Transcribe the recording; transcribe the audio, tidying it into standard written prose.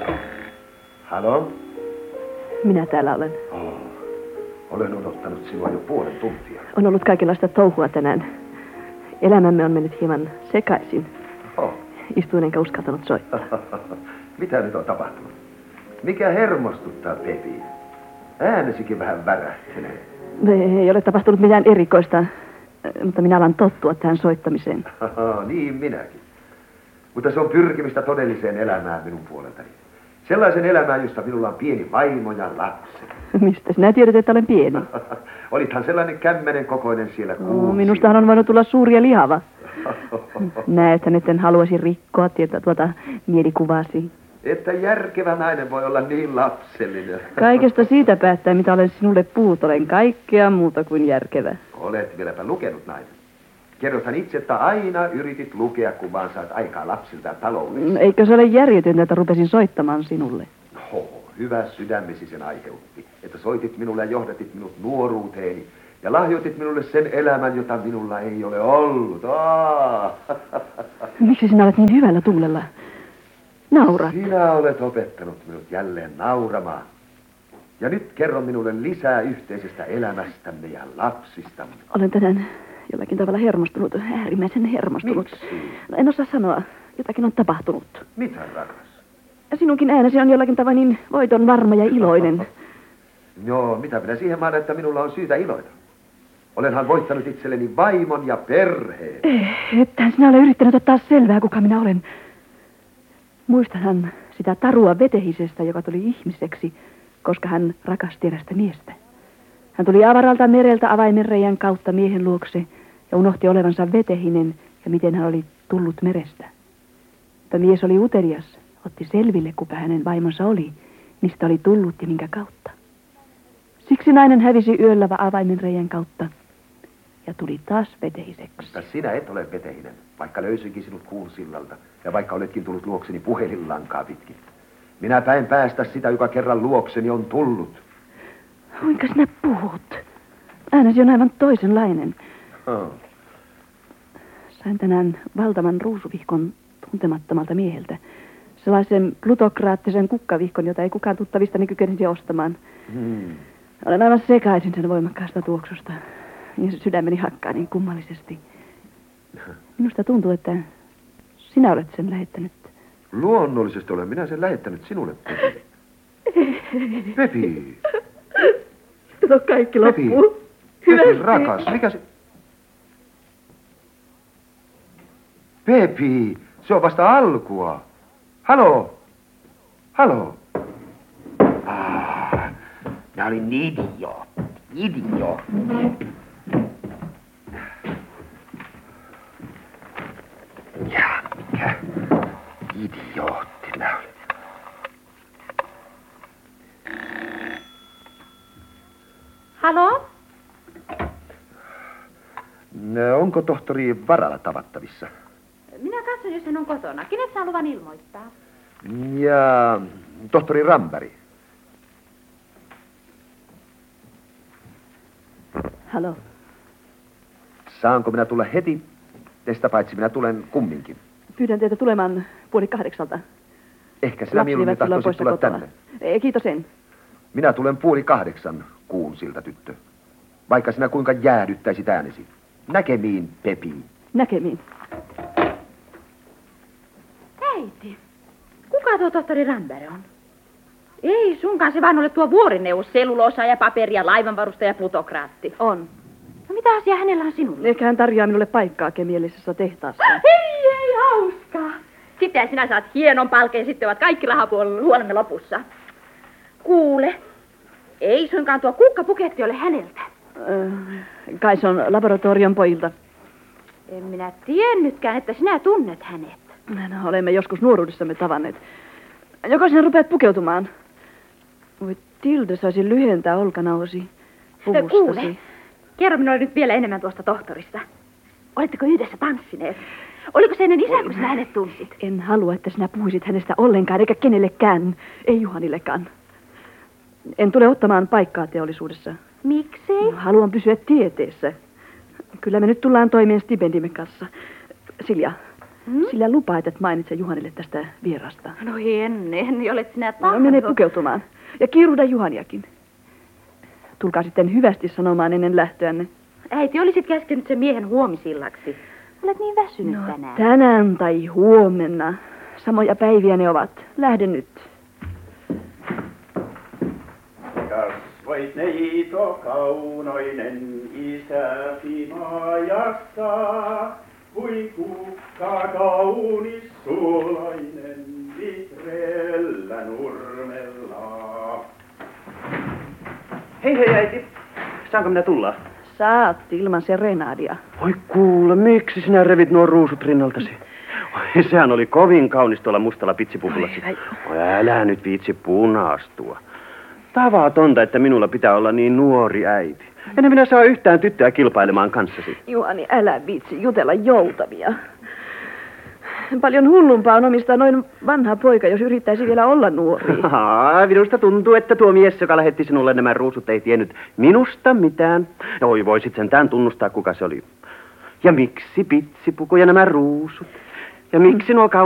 Halo? Minä täällä olen. Olen odottanut sinua jo puolen tuntia. On ollut kaikenlaista touhua tänään. Elämämme on mennyt hieman sekaisin. Istuin enkä uskaltanut soittaa. Mitä nyt on tapahtunut? Mikä hermostuttaa Pepi? Äänesikin vähän värähtelee. Ei ole tapahtunut mitään erikoista, mutta minä alan tottua tähän soittamiseen. Niin minäkin. Mutta se on pyrkimistä todelliseen elämään minun puoleltani. Sellaisen elämään, josta minulla on pieni vaimo ja lapset. Mistä sinä tiedät, että olen pieni? Olithan sellainen kämmenen kokoinen siellä kuusi. Minustahan on voinut tulla suuri ja lihava. Näethän, etten haluaisi rikkoa tuota mielikuvasi. Että järkevä nainen voi olla niin lapsellinen. Kaikesta siitä päättää, mitä olen sinulle puhut. Olen kaikkea muuta kuin järkevä. Olet vieläpä lukenut, nainen. Kerrothan itse, että aina yritit lukea, kun vaan saat aikaa lapsilta ja taloudesta. Eikö se ole järjetöntä, että rupesin soittamaan sinulle? Hyvä sydämesi sen aiheutti, että soitit minulle ja johdatit minut nuoruuteeni. Ja lahjoitit minulle sen elämän, jota minulla ei ole ollut. Miksi sinä olet niin hyvällä tuulella? Naura. Sinä olet opettanut minut jälleen nauramaan. Ja nyt kerro minulle lisää yhteisestä elämästämme ja lapsistamme. Olen tänään jollakin tavalla hermostunut, äärimmäisen hermostunut. Miksi? No, en osaa sanoa. Jotakin on tapahtunut. Mitä, rakas? Ja sinunkin äänesi on jollakin tavalla niin voiton varma ja iloinen. Joo, mitä minä siihen mahdan, että minulla on syytä iloita? Olenhan voittanut itselleni vaimon ja perheen. Ethän sinä ole yrittänyt ottaa selvää, kuka minä olen. Muistanhan sitä tarua vetehisestä, joka tuli ihmiseksi, koska hän rakasti erästä miestä. Hän tuli avaralta mereltä avaimenreiän kautta miehen luokse ja unohti olevansa vetehinen ja miten hän oli tullut merestä. Mutta mies oli utelias, otti selville, kuka hänen vaimonsa oli, mistä oli tullut ja minkä kautta. Siksi nainen hävisi yöllä avaimenreiän kautta ja tuli taas vetehiseksi. Mutta sinä et ole vetehinen, vaikka löysinkin sinut kuunsillalta ja vaikka oletkin tullut luokseni puhelinlankaa pitkin. Minä päin päästä sitä, joka kerran luokseni on tullut. Kuinka sinä puhut? Äänesi on aivan toisenlainen. Sain tänään valtavan ruusuvihkon tuntemattomalta mieheltä. Sellaisen plutokraattisen kukkavihkon, jota ei kukaan tuttavistani kykenisi ostamaan. Olen aivan sekaisin sen voimakkaasta tuoksusta. Ja se sydämeni hakkaa niin kummallisesti. Minusta tuntuu, että sinä olet sen lähettänyt. Luonnollisesti olen minä sen lähettänyt sinulle, Pepi. Pepi! Kato, kaikki loppuu. Pepi, rakas, mikä se... Pepi, se on vasta alkua. Halo? Halo? Minä olin idiootti. Ja mikä idiootti minä olin. Halo? Onko tohtori Varala tavattavissa? Minä katson, jos hän on kotona. Kenet saa luvan ilmoittaa? Ja tohtori Ramberg. Halo. Saanko minä tulla heti? Teistä paitsi minä tulen kumminkin. Pyydän teitä tulemaan 7:30. Ehkä sinä mieluummin tahtoisit tulla tänne. Kiitos en. Minä tulen 7:30, Kuunsilta tyttö. Vaikka sinä kuinka jäädyttäisit äänesi. Näkemiin, Pepi. Näkemiin. Äiti, kuka tuo tohtori Ramberg on? Ei sunkaan se vaan ole tuo vuorineuvos, selluloosa ja paperia, laivanvarustaja ja plutokraatti. On. No mitä asiaa hänellä on sinulle? Ehkä hän tarjoaa minulle paikkaa kemiallisessa tehtaassa. Hei, hauskaa. Sitten sinä saat hienon palkeen, sitten ovat kaikki rahapuolemme lopussa. Kuule, ei suinkaan tuo kukkapuketti ole häneltä. Kai se on laboratorion pojilta. En minä tiennytkään, että sinä tunnet hänet. No, olemme joskus nuoruudessamme tavanneet. Joko sinä rupeat pukeutumaan? Voi Tilde, saisi lyhentää olkanausi puvustasi. Kuule, kerro minulle nyt vielä enemmän tuosta tohtorista. Oletteko yhdessä tanssineet? Oliko se ennen isää, kun sinä hänet tunsit? En halua, että sinä puhuisit hänestä ollenkaan, eikä kenellekään. Ei Juhanillekaan. En tule ottamaan paikkaa teollisuudessa. Miksi? Haluan pysyä tieteessä. Kyllä me nyt tullaan toimeen stipendimme kanssa. Silja, Sillä lupaat, että mainitse Juhanille tästä vierasta. No en olet sinä No, tahdo. mene pukeutumaan. Ja kiiruda Juhaniakin. Tulkaa sitten hyvästi sanomaan ennen lähtöänne. Äiti, olisit käskenyt sen miehen huomisillaksi. Olet niin väsynyt tänään. Tänään tai huomenna. Samoja päiviä ne ovat. Lähde nyt. Kasvoit neito kaunoinen isäsi maajassa, kuin kukka kaunis suolainen vihreällä nurmella. Hei äiti, saanko minä tulla? Saat ilman serenaadia. Oi kuule, miksi sinä revit nuo ruusut rinnaltasi? Oi, sehän oli kovin kaunis tuolla mustalla pitsipukullasi. Oi, älä nyt viitsi punaastua. Tavatonta, että minulla pitää olla niin nuori äiti. Enhän minä saa yhtään tyttöä kilpailemaan kanssasi. Juhani, älä viitsi jutella joutavia. Paljon hullumpaa on omistaa noin vanha poika, jos yrittäisi vielä olla nuori. Minusta tuntuu, että tuo mies, joka lähetti sinulle nämä ruusut, ei tiennyt minusta mitään. Oi, voisit sentään tunnustaa, kuka se oli. Ja miksi pitsipuku ja nämä ruusut? Ja miksi nuo